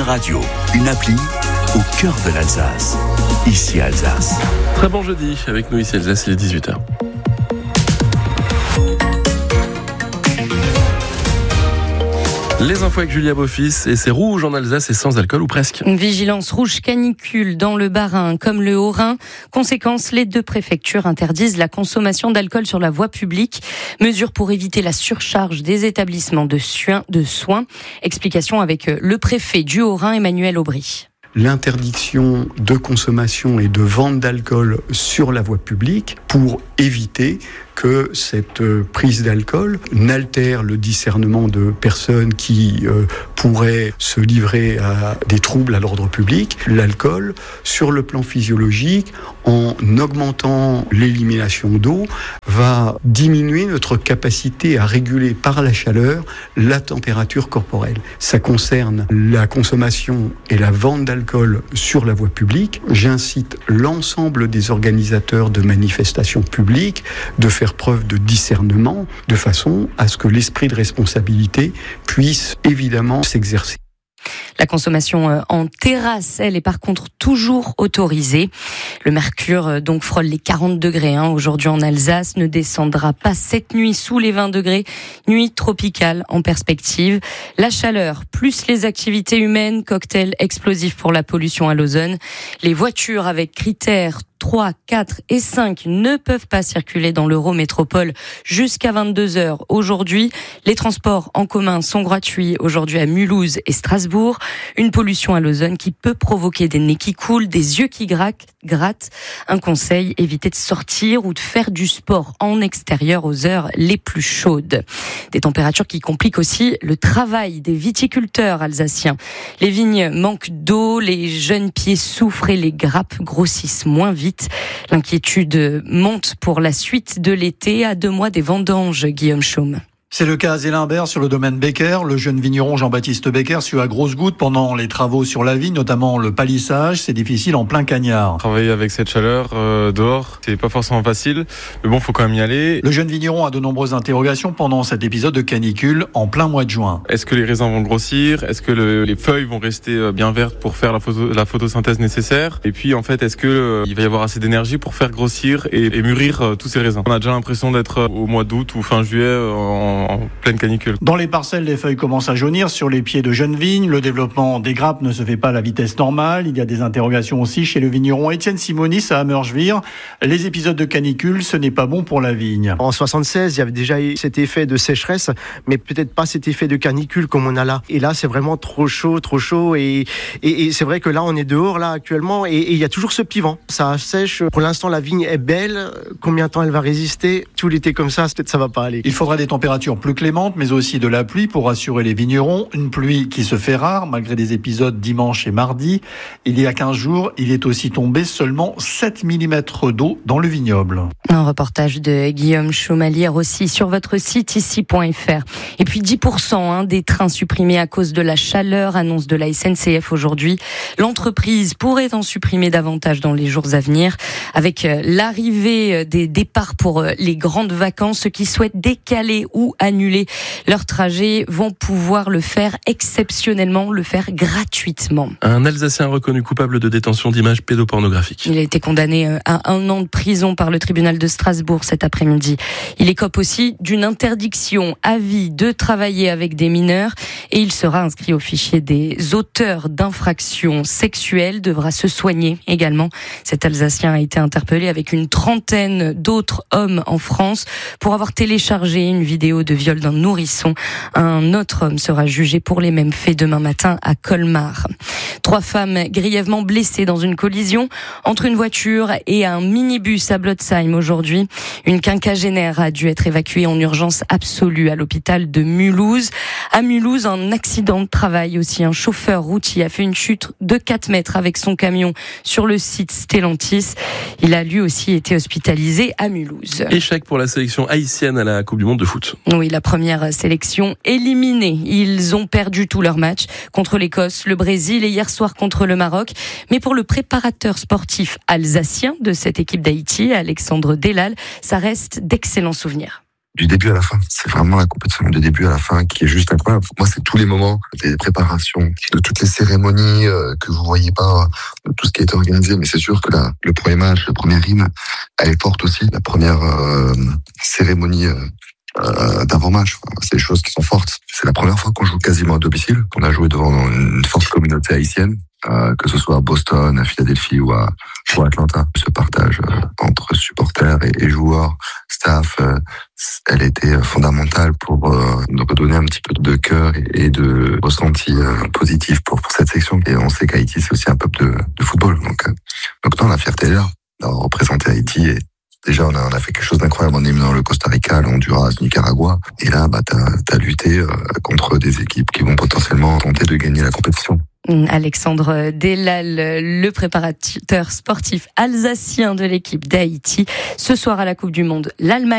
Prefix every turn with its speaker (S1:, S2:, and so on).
S1: Radio, une appli au cœur de l'Alsace. Ici Alsace.
S2: Très bon jeudi avec nous ici Alsace, il est 18h. Les infos avec Julia Beaufils, et c'est rouge en Alsace et sans alcool ou presque.
S3: Une vigilance rouge canicule dans le Bas-Rhin comme le Haut-Rhin. Conséquence, les deux préfectures interdisent la consommation d'alcool sur la voie publique. Mesure pour éviter la surcharge des établissements de soins. Explication avec le préfet du Haut-Rhin, Emmanuel Aubry.
S4: L'interdiction de consommation et de vente d'alcool sur la voie publique pour éviter que cette prise d'alcool n'altère le discernement de personnes qui pourraient se livrer à des troubles à l'ordre public. L'alcool, sur le plan physiologique, en augmentant l'élimination d'eau, va diminuer notre capacité à réguler par la chaleur la température corporelle. Ça concerne la consommation et la vente d'alcool sur la voie publique. J'incite l'ensemble des organisateurs de manifestations publiques de faire preuve de discernement, de façon à ce que l'esprit de responsabilité puisse évidemment s'exercer.
S3: La consommation en terrasse, elle est par contre toujours autorisée. Le mercure donc frôle les 40 degrés. Aujourd'hui en Alsace, ne descendra pas cette nuit sous les 20 degrés. Nuit tropicale en perspective. La chaleur plus les activités humaines, cocktail explosif pour la pollution à l'ozone. Les voitures avec critères 3, 4 et 5 ne peuvent pas circuler dans l'Eurométropole jusqu'à 22h aujourd'hui. Les transports en commun sont gratuits aujourd'hui à Mulhouse et Strasbourg. Une pollution à l'ozone qui peut provoquer des nez qui coulent, des yeux qui grattent. Un conseil, évitez de sortir ou de faire du sport en extérieur aux heures les plus chaudes. Des températures qui compliquent aussi le travail des viticulteurs alsaciens. Les vignes manquent d'eau, les jeunes pieds souffrent et les grappes grossissent moins vite. L'inquiétude monte pour la suite de l'été à 2 mois des vendanges, Guillaume Chaume.
S5: C'est le cas à Zélimbert sur le domaine Becker. Le jeune vigneron Jean-Baptiste Becker suit à grosses gouttes pendant les travaux sur la vigne, notamment le palissage. C'est difficile en plein cagnard.
S6: Travailler avec cette chaleur dehors, c'est pas forcément facile. Mais bon, faut quand même y aller.
S5: Le jeune vigneron a de nombreuses interrogations pendant cet épisode de canicule en plein mois de juin.
S6: Est-ce que les raisins vont grossir? Est-ce que les feuilles vont rester bien vertes pour faire la photosynthèse nécessaire? Et puis en fait, est-ce que il va y avoir assez d'énergie pour faire grossir et mûrir tous ces raisins? On a déjà l'impression d'être au mois d'août ou fin juillet en pleine canicule.
S5: Dans les parcelles, les feuilles commencent à jaunir sur les pieds de jeunes vignes. Le développement des grappes ne se fait pas à la vitesse normale. Il y a des interrogations aussi chez le vigneron Étienne Simonis à Hammerschwir. Les épisodes de canicule, ce n'est pas bon pour la vigne.
S7: En 76, il y avait déjà eu cet effet de sécheresse, mais peut-être pas cet effet de canicule comme on a là. Et là, c'est vraiment trop chaud. Et c'est vrai que là, on est dehors là actuellement et il y a toujours ce petit vent. Ça sèche. Pour l'instant, la vigne est belle. Combien de temps elle va résister? Tout l'été comme ça, peut-être ça va pas aller.
S5: Il faudra des températures plus clémente, mais aussi de la pluie pour rassurer les vignerons. Une pluie qui se fait rare, malgré des épisodes dimanche et mardi. Il y a 15 jours, il est aussi tombé seulement 7 mm d'eau dans le vignoble.
S3: Un reportage de Guillaume Chaumalière aussi sur votre site ici.fr. Et puis 10% des trains supprimés à cause de la chaleur, annonce de la SNCF aujourd'hui. L'entreprise pourrait en supprimer davantage dans les jours à venir. Avec l'arrivée des départs pour les grandes vacances, ceux qui souhaitent décaler ou annuler leur trajet vont pouvoir le faire exceptionnellement, le faire gratuitement.
S2: Un Alsacien reconnu coupable de détention d'images pédopornographiques.
S3: Il a été condamné à 1 an de prison par le tribunal de Strasbourg cet après-midi. Il écope aussi d'une interdiction à vie de travailler avec des mineurs et il sera inscrit au fichier des auteurs d'infractions sexuelles, devra se soigner également. Cet Alsacien a été interpellé avec une 30aine d'autres hommes en France pour avoir téléchargé une vidéo de viol d'un nourrisson. Un autre homme sera jugé pour les mêmes faits demain matin à Colmar. 3 femmes grièvement blessées dans une collision entre une voiture et un minibus à Blotzheim aujourd'hui. Une quinquagénaire a dû être évacuée en urgence absolue à l'hôpital de Mulhouse. À Mulhouse, un accident de travail aussi. Un chauffeur routier a fait une chute de 4 mètres avec son camion sur le site Stellantis. Il a lui aussi été hospitalisé à Mulhouse.
S2: Échec pour la sélection haïtienne à la Coupe du Monde de foot.
S3: Oui, la première sélection éliminée. Ils ont perdu tous leurs matchs contre l'Écosse, le Brésil et hier soir contre le Maroc. Mais pour le préparateur sportif alsacien de cette équipe d'Haïti, Alexandre Delal, ça reste d'excellents souvenirs.
S8: du début à la fin. C'est vraiment la compétition du début à la fin qui est juste incroyable. Pour moi, c'est tous les moments des préparations, de toutes les cérémonies que vous voyez pas, de tout ce qui a été organisé. Mais c'est sûr que le premier match, le premier hymne, elle est forte aussi. La première cérémonie d'avant-match, c'est des choses qui sont fortes. C'est la première fois qu'on joue quasiment à domicile, qu'on a joué devant une forte communauté haïtienne, que ce soit à Boston, à Philadelphie ou à Atlanta. Ce partage entre supporters et joueurs, staff, elle était fondamentale pour nous redonner un petit peu de cœur et de ressenti positif pour cette section. Et on sait qu'Haïti, c'est aussi un peuple de football. Donc non, la fierté est là, d'avoir représenté Haïti. Et déjà, on a fait quelque chose d'incroyable en éliminant le Costa Rica, le Honduras, le Nicaragua. Et là, t'as lutté contre des équipes qui vont potentiellement tenter de gagner la compétition.
S3: Alexandre Delal, le préparateur sportif alsacien de l'équipe d'Haïti. Ce soir à la Coupe du Monde, l'Allemagne